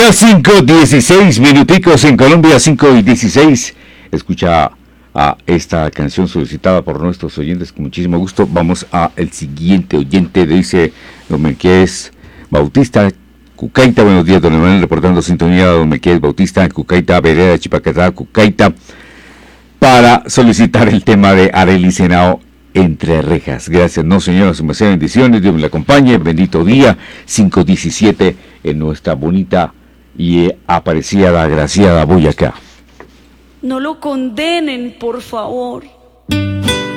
Ya 5:16 minuticos en Colombia, 5:16. Escucha a esta canción solicitada por nuestros oyentes con muchísimo gusto. Vamos a el siguiente oyente, dice don Melquiades Bautista, Cucaita. Buenos días, don Emanuel, reportando sintonía, don Melquiades Bautista, en Cucaita, Vereda, Chipacatá, Cucaita, para solicitar el tema de Arely Senao, Entre Rejas. Gracias, no señora, su merced, bendiciones, Dios me la acompañe, bendito día, 5:17 en nuestra bonita y apreciada, agraciada Boyacá. No lo condenen, por favor.